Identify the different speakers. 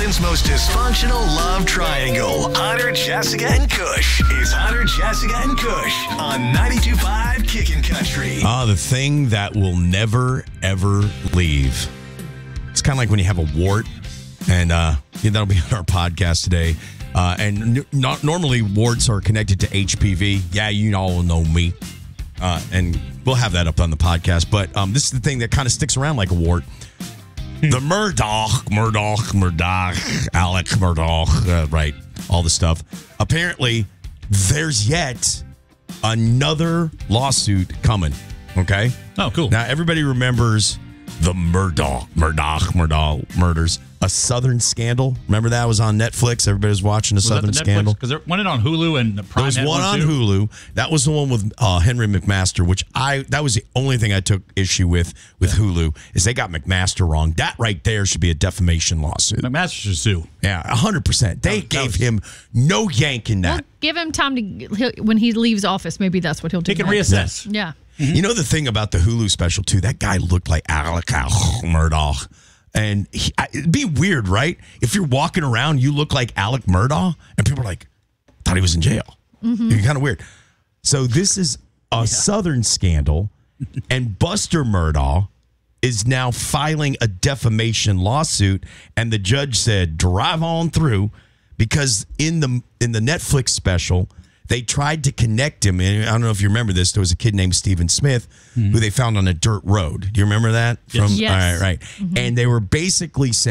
Speaker 1: Hamilton's most dysfunctional love triangle. Hunter, Jessica, and Kush is Hunter, Jessica, and Kush on 92.5 Kickin' Country.
Speaker 2: The thing that will never, ever leave. It's kind of like when you have a wart, and that'll be on our podcast today. Normally, warts are connected to HPV. Yeah, you all know me. And we'll have that up on the podcast. But this is the thing that kind of sticks around like a wart. The Murdaugh, Alec Murdaugh, right, all the stuff. Apparently, there's yet another lawsuit coming, okay?
Speaker 3: Oh, cool.
Speaker 2: Now, everybody remembers the Murdaugh murders. A Southern Scandal. Remember that was on Netflix? Everybody was watching the Southern Scandal.
Speaker 3: Because there wasn't it on Hulu and Prime.
Speaker 2: There was one on Hulu. That was the one with Henry McMaster, which that was the only thing I took issue with Hulu, is they got McMaster wrong. That right there should be a defamation lawsuit.
Speaker 3: McMaster should sue.
Speaker 2: Yeah, 100%. They gave him no yank in that.
Speaker 4: Well, give him time when he leaves office, maybe that's what he'll do.
Speaker 3: He can reassess.
Speaker 4: Yeah.
Speaker 2: Mm-hmm. You know the thing about the Hulu special, too? That guy looked like Alec Murdaugh. And it'd be weird, right? If you're walking around, you look like Alec Murdaugh, and people are like, thought he was in jail. Mm-hmm. It's kind of weird. So this is a Southern Scandal, and Buster Murdaugh is now filing a defamation lawsuit, and the judge said, drive on through, because in the Netflix special, they tried to connect him. And I don't know if you remember this. There was a kid named Stephen Smith who they found on a dirt road. Do you remember that?
Speaker 4: Yes.
Speaker 2: Right. Mm-hmm. And they were basically saying,